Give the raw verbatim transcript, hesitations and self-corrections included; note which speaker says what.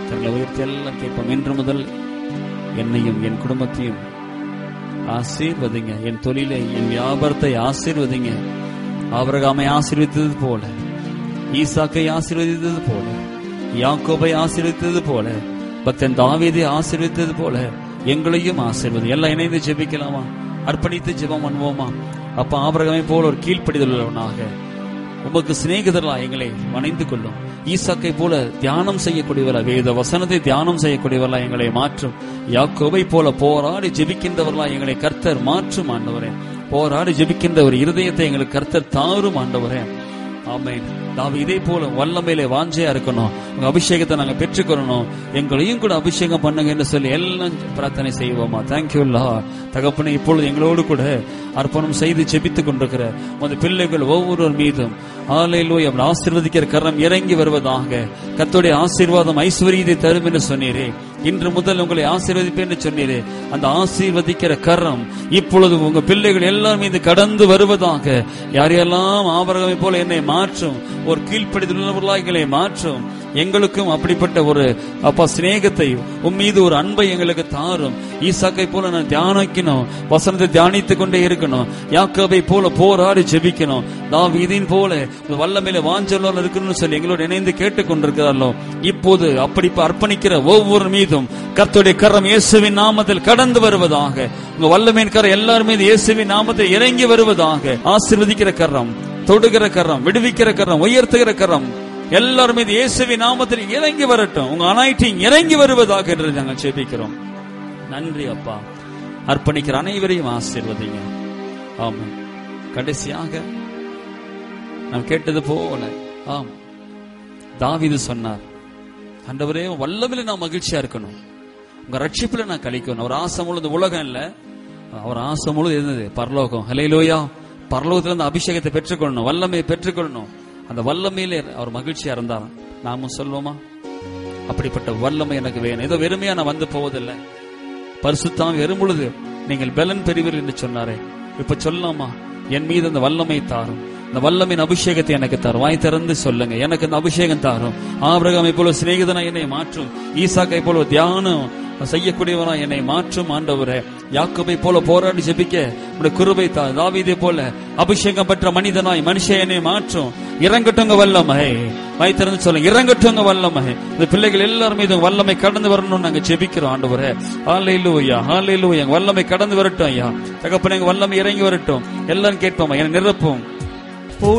Speaker 1: கரங்களை உயர்த்தி எல்லாம் கேட்போம். இன்று முதல் என்னையும் என் குடும்பத்தையும் ஆசீர்வதிங்க. என் தொழிலை, என் வியாபாரத்தை ஆசீர்வதிங்க. ஆபிரகாமை ஆசீர்வதித்தது போல, ஈசாக்கை ஆசீர்வதித்தது போல, யாக்கோபை ஆசீர்வதித்தது போல, பக்தன் தாவீதை ஆசீர்வதித்தது போல எங்களையும் ஆசீர்வதி. எல்லாம் இணைந்து ஜெபிக்கலாமா? அர்ப்பணித்து ஜெபம் பண்ணுவோமா? அப்ப ஆபிரகாமை போல ஒரு கீழ்ப்படிதலுள்ளவனாக உமக்கு சிநேகிதர்களா எங்களை வணைந்து கொள்ளும். ஈசாக்கை போல தியானம் செய்யக்கூடியவர்களா, வேத வசனத்தை தியானம் செய்யக்கூடியவர்களா எங்களை மாற்றும். யாக்கோபை போல போராடி ஜெபிக்கின்றவர்களா எங்களை கர்த்தர் மாற்றும் ஆண்டவரே. போராடி ஜெபிக்கின்ற ஒரு இருதயத்தை எங்களுக்கு கர்த்தர் தாரும் ஆண்டவரே. ஆமென். தாவீது இதே போல வல்லமையிலே வாஞ்சையா இருக்கணும். உங்க அபிஷேகத்தை நாங்க பெற்றுக்கொள்ளணும். எங்களையும் கூட அபிஷேகம் பண்ணுங்க என்று சொல்லி எல்லாம் பிரார்த்தனை செய்வோமா? Thank you Lord. தகப்பனே, இப்பொழுது எங்களோடு கூட அர்ப்பணம் செய்து ஜெபித்துக் கொண்டிருக்கிற உமது பிள்ளைகள் ஒவ்வொருவர் மீதும் ஹல்லேலூயா ஆசீர்வதிக்கிற கரம் இறங்கி வருவதாக. கர்த்தருடைய ஆசீர்வாதம் ஐஸ்வரியத்தை தரும் என்று சொன்னீரே. இன்று முதல் உங்களை ஆசீர்வதிப்பேன் என்று சொன்னீரே. அந்த ஆசீர்வதிக்கிற கரம் இப்பொழுது உங்க பிள்ளைகள் எல்லாரும் மீது கடந்து வருவதாக. யாரையெல்லாம் ஆபிரகாமை போல என்னை மாற்றும், ஒரு கீழ்ப்படிதலுள்ளவர்களாய் மாற்றும். எங்களுக்கும் அப்படிப்பட்ட ஒரு அப்பா சிநேகத்தை, உன் மீது ஒரு அன்பை எங்களுக்கு தாரும். ஈசாக்கை போல நான் தியானிக்கணும், வசனத்தை தியானித்துக் கொண்டே இருக்கணும். யாக்கோபை போல போராடி ஜெபிக்கணும். தாவீதின் போல வல்லமையில வாஞ்சலோடு இருக்கணும்னு சொல்லி எங்களோடு இணைந்து கேட்டுக் கொண்டிருக்கிறார்களோ, இப்போது அப்படி அர்ப்பணிக்கிற ஒவ்வொரு மீதும் கர்த்தருடைய கரம் இயேசுவின் நாமத்தில் கடந்து வருவதாக. உங்க வல்லமையின் கரம் எல்லாரும் மீது இயேசுவின் நாமத்தில் இறங்கி வருவதாக. ஆசீர்வதிக்கிற கரம், தொடுகிற கரம், விடுவிக்கிற கரம், உயர்த்துகிற கரம் எல்லாரும் மீது இயேசுவின் நாமத்தில் இறங்கி வரட்டும். உங்க அனாயிட்டிங் இறங்கி வருவதாக என்று நாங்கள் ஜெபிக்கிறோம். நன்றி அப்பா. அர்ப்பணிக்கிற அனைவரையும் ஆசீர்வதிங்க. ஆமென். கடைசியாக நாம் கேட்டது போல, ஆம், தாவீது சொன்னார், ஆண்டவரே வல்லமையில நான் மகிழ்ச்சியா இருக்கணும், உங்க ரட்சிப்புல நான் கழிக்கணும். அவர் ஆசை முழுது உலகம் இல்ல, அவர் ஆசை முழுது இருந்தது பரலோகம். ஹல்லேலூயா. பரலோகத்துல இருந்து அபிஷேகத்தை பெற்றுக்கொள்ளணும், வல்லமையை பெற்றுக்கொள்ளணும். அந்த வல்லமையிலே அவர் மகிழ்ச்சியா இருந்தார். நாமும் சொல்வோமா? அப்படிப்பட்ட வல்லமை எனக்கு வேணும். ஏதோ வெறுமையா நான் வந்து போவதில்லை. பரிசுத்தாவி வரும் பொழுது நீங்கள் பலன் பெறுவீர்கள் என்று சொன்னாரே. இப்ப சொல்லலாமா? என் மீது அந்த வல்லமை தாரும், இந்த வல்லமையின் அபிஷேகத்தை எனக்கு தாரும். வாய் திறந்து சொல்லுங்க, எனக்கு இந்த அபிஷேகம் தாரும். ஆபிரகாமை போல சிநேகிதனா என்னை மாற்றும். ஈசாக்கை போல தியானம் செய்யக்கூடியவனா என்னை மாற்றும் ஆண்டவரே. யாக்கோபை போல போராடி ஜெபிக்க உடைய கிருபை தா. தாவீதை போல அபிஷேகம் பெற்ற மனிதனாய் மனுஷன் என்னை மாற்றும். இறங்கட்டுங்க வல்லமை. வாய் திறந்து சொல்லுங்க, இறங்கட்டுங்க வல்லமை. இந்த பிள்ளைகள் எல்லாரும் மீது வல்லமை கடந்து வரணும்னு நாங்க ஜெபிக்கிறோம் ஆண்டவரே. ஹல்லேலூயா, ஹல்லேலூயா. வல்லமை கடந்து வரட்டும் ஐயா. தகப்பனே, வல்லமை இறங்கி வரட்டும். எல்லாரும் கேட்போமா? என்னை நிரப்பும்,